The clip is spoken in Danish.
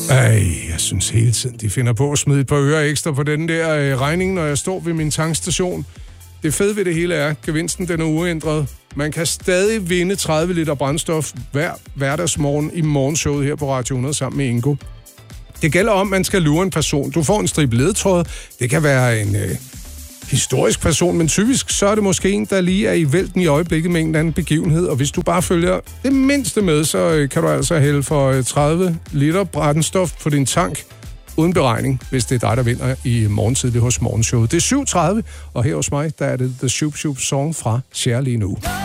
Jeg synes hele tiden, de finder på at smide et par øre ekstra på den der regning, når jeg står ved min tankstation. Det fede ved det hele er, gevinsten den er uændret. Man kan stadig vinde 30 liter brændstof hver hverdagsmorgen i morgenshowet her på Radio 100 sammen med Ingo. Det gælder om, man skal lure en person. Du får en stribe ledtråd. Det kan være en historisk person, men typisk så er det måske en, der lige er i vælten i øjeblikket med en eller anden begivenhed. Og hvis du bare følger det mindste med, så kan du altså hælde for 30 liter brændstof på din tank uden beregning, hvis det er dig, der vinder i morgentid hos morgenshowet. Det er 7.30, og her hos mig, der er det The Shoop Shoop Song fra Cher lige nu.